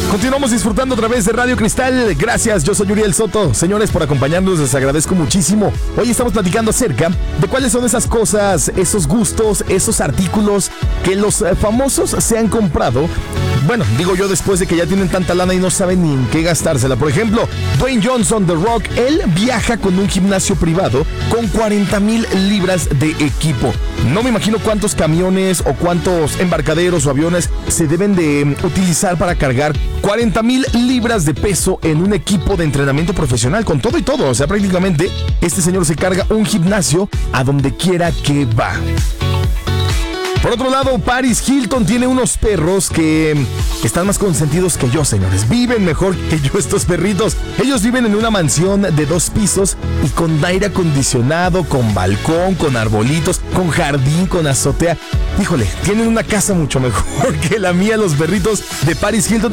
Continuamos disfrutando a través de Radio Cristal. Gracias, yo soy Uriel Soto. Señores, por acompañarnos, les agradezco muchísimo. Hoy estamos platicando acerca de cuáles son esas cosas, esos gustos, esos artículos que los famosos se han comprado. Bueno, digo yo, después de que ya tienen tanta lana y no saben ni en qué gastársela. Por ejemplo, Dwayne Johnson, The Rock, él viaja con un gimnasio privado con 40,000 libras de equipo. No me imagino cuántos camiones o cuántos embarcaderos o aviones se deben de utilizar para cargar 40,000 libras de peso en un equipo de entrenamiento profesional, con todo y todo. O sea, prácticamente este señor se carga un gimnasio a donde quiera que va. Por otro lado, Paris Hilton tiene unos perros que están más consentidos que yo, señores. Viven mejor que yo estos perritos. Ellos viven en una mansión de 2 pisos y con aire acondicionado, con balcón, con arbolitos, con jardín, con azotea. Híjole, tienen una casa mucho mejor que la mía, los perritos de Paris Hilton.